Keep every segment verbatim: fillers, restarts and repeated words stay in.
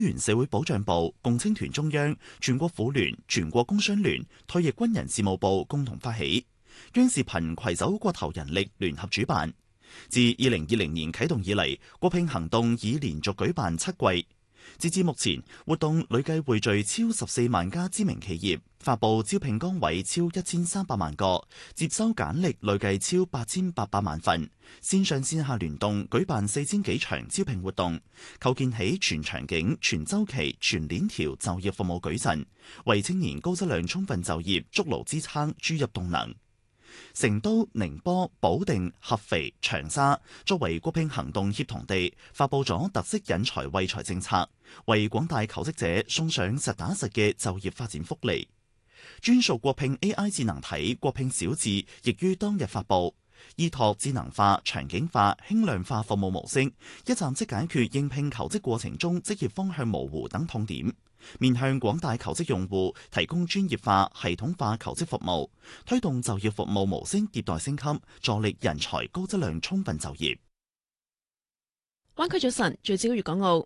原社會保障部、共青團中央、全國婦聯、全國工商聯、退役軍人事務部共同發起，央視頻攜手國投人力聯合主辦。自二零二零年啟動以嚟，國聘行動已連續舉辦七季。截至目前，活動累計匯聚超十四萬家知名企業，發佈招聘崗位超一千三百萬個，接收簡歷累計超八千八百萬份，線上線下聯動舉辦四千幾場招聘活動，構建起全場景、全週期、全鏈條就業服務矩陣，為青年高質量充分就業築牢支撐、注入動能。成都、寧波、保定、合肥、長沙作為國聘行動協同地，發佈咗特色引才惠才政策，為廣大求職者送上實打實嘅就業發展福利。專屬國聘 A I 智能體國聘小智亦於當日發佈，依託智能化、場景化、輕量化服務模式，一站式解決應聘求職過程中職業方向模糊等痛點。面向廣大求職用戶提供專業化、系統化求職服務，推動就業服務模式迭代升級，助力人才高質量充分就業。 灣區早晨，聚焦粵港澳。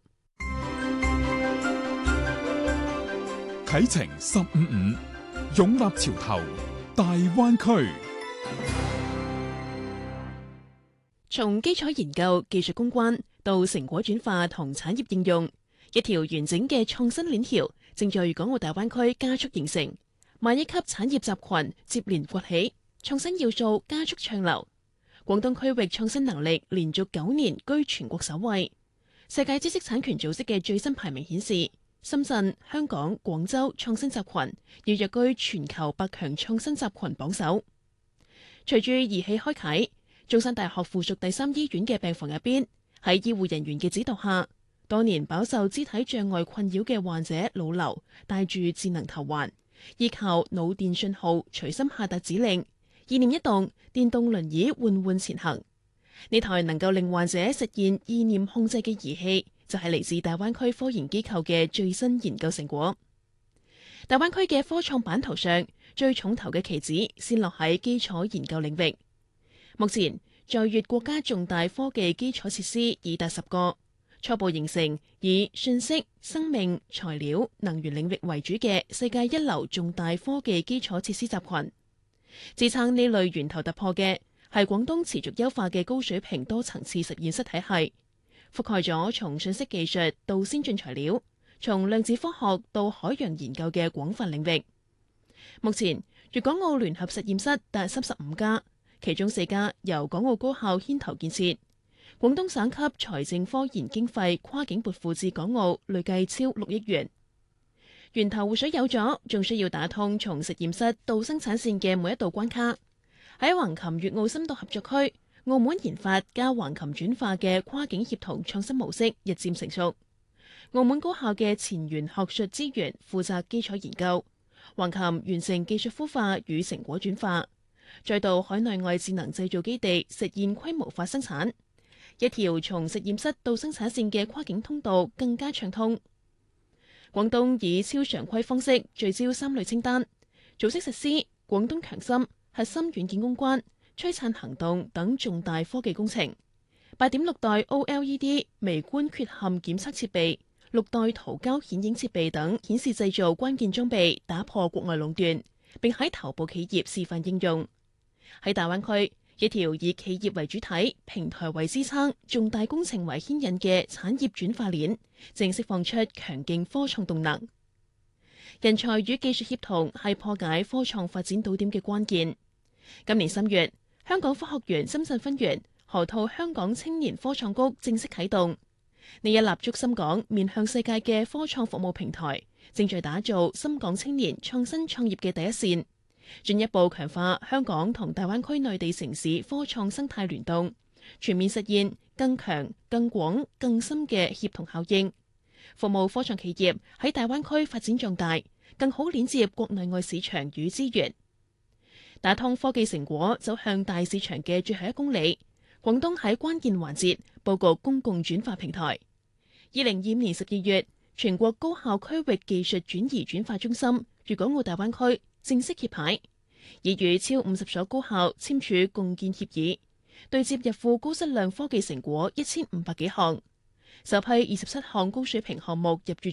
啟程十五五，擁立潮頭，大灣區。 從基礎研究、技術攻關到成果轉化同產業應用，一條完整嘅創新鏈條正在粵港澳大灣區加速形成，萬億級產業集群接連崛起，創新要素加速暢流。廣東區域創新能力連續九年居全國首位。世界知識產權組織嘅最新排名顯示，深圳、香港、廣州創新集群要躍居全球百強創新集群榜首。隨住儀器開啟，中山大學附屬第三醫院嘅病房入邊，喺醫護人員嘅指導下，多年飽受肢體障礙困擾嘅患者老劉帶住智能頭環，依靠腦電信號隨心下達指令，意念一動，電動輪椅緩緩前行。呢台能夠令患者實現意念控制嘅儀器，就係嚟自大灣區科研機構嘅最新研究成果。大灣區嘅科創版圖上，最重頭嘅棋子先落喺基礎研究領域。目前在粵國家重大科技基礎設施已達十個。初步形成以信息、生命、材料、能源領域為主嘅世界一流重大科技基礎設施集群。支撐呢類源頭突破嘅係廣東持續優化嘅高水平多層次實驗室體系，覆蓋咗從信息技術到先進材料，從量子科學到海洋研究嘅廣泛領域。目前粵港澳聯合實驗室達三十五家，其中四家由港澳高校牽頭建設。廣東省級財政科研經費跨境撥付至港澳累計超六億元。源頭湖水有咗，仲需要打通從實驗室到生產線嘅每一道關卡。喺橫琴粵澳深度合作區，澳門研發加橫琴轉化嘅跨境協同創新模式日漸成熟。澳門高校嘅前沿學術資源負責基礎研究，橫琴完成技術孵化與成果轉化，再到海內外智能製造基地實現規模化生產。一條從實驗室到生產線嘅跨境通道更加暢通。廣東以超常規方式聚焦三類清單，組織實施廣東強心核心軟件攻關、璀璨行動等重大科技工程。八點六代 O L E D 微觀缺陷檢測設備、六代圖膠顯影設備等顯示製造關鍵裝備，打破國外壟斷，並喺頭部企業示範應用。喺大灣區，一條以企業為主體、平台為支撐、重大工程為牽引嘅產業轉化鏈，正釋放出強勁科創動能。人才與技術協同係破解科創發展堵點嘅關鍵。今年三月，香港科學園深圳分園河套香港青年科創谷正式啟動。呢一立足深港、面向世界嘅科創服務平台，正在打造深港青年創新創業嘅第一線。進一步強化香港同大灣區內地城市科創生態聯動，全面實現更強、更廣、更深嘅協同效應，服務科創企業喺大灣區發展壯大，更好鏈接國內外市場與資源，打通科技成果走向大市場嘅最後一公里。廣東喺關鍵環節佈局公共轉化平台。二零二五年十二月，全國高校區域技術轉移轉化中心粵港澳大灣區正式揭牌，已與超五十所高校簽署共建協議，對接入庫高質量科技成果一千五百幾項。 首批二十七項高水平項目入駐